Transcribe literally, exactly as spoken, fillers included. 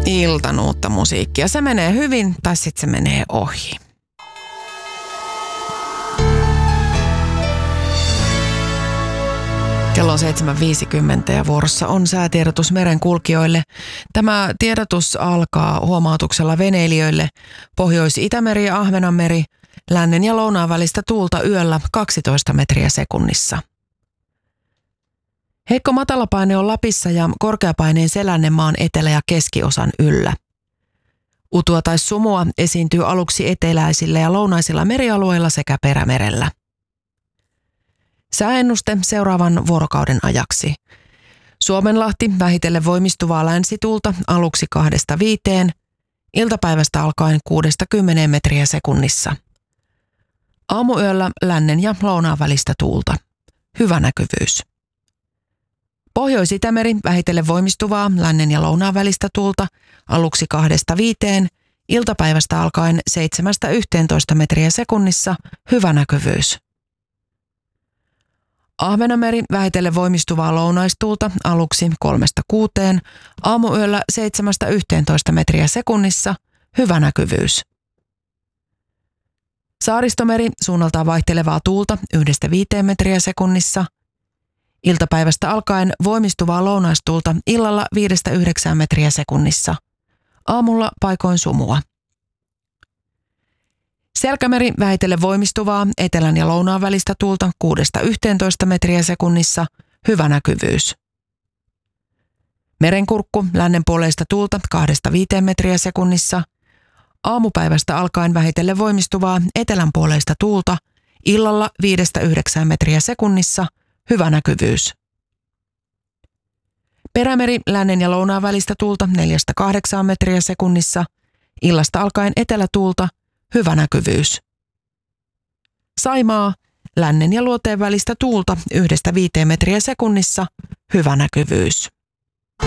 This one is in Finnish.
iltanuutta musiikkia. Se menee hyvin tai sitten se menee ohi. Kello on seitsemän viisikymmentä ja vuorossa on säätiedotus merenkulkijoille. Tämä tiedotus alkaa huomautuksella veneilijöille. Pohjois-Itämeri ja Ahvenanmeri, lännen ja lounaan välistä tuulta yöllä kaksitoista metriä sekunnissa. Heikko matalapaine on Lapissa ja korkeapaineen selännen maan etelä- ja keskiosan yllä. Utua tai sumua esiintyy aluksi eteläisillä ja lounaisilla merialueilla sekä perämerellä. Sääennuste seuraavan vuorokauden ajaksi. Suomenlahti vähitellen voimistuvaa länsituulta aluksi kahdesta viiteen, iltapäivästä alkaen kuudesta kymmeneen metriä sekunnissa. Aamuyöllä lännen ja lounaan välistä tuulta. Hyvä näkyvyys. Pohjois-Itämeri vähitellen voimistuvaa lännen ja lounaan välistä tuulta aluksi kahdesta viiteen, iltapäivästä alkaen seitsemästä yhteentoista metriä sekunnissa. Hyvä näkyvyys. Ahvenanmeri vähitellen voimistuvaa lounaistuulta aluksi kolmesta kuuteen, aamuyöllä seitsemästä yhteentoista metriä sekunnissa. Hyvä näkyvyys. Saaristomeri suunnaltaan vaihtelevaa tuulta yhdestä viiteen metriä sekunnissa. Iltapäivästä alkaen voimistuvaa lounaistuulta illalla viidestä yhdeksään metriä sekunnissa. Aamulla paikoin sumua. Selkämeri vähitellen voimistuvaa etelän ja lounaan välistä tuulta kuudesta yhteentoista metriä sekunnissa. Hyvä näkyvyys. Merenkurkku lännenpuoleista tuulta kahdesta viiteen metriä sekunnissa. Aamupäivästä alkaen vähitellen voimistuvaa etelänpuoleista tuulta illalla viidestä yhdeksään metriä sekunnissa. Hyvä näkyvyys. Perämeri lännen ja lounaan välistä tuulta neljästä kahdeksaan metriä sekunnissa. Illasta alkaen etelätuulta. Hyvä näkyvyys. Saimaa lännen ja luoteen välistä tuulta yhdestä viiteen metriä sekunnissa. Hyvä näkyvyys.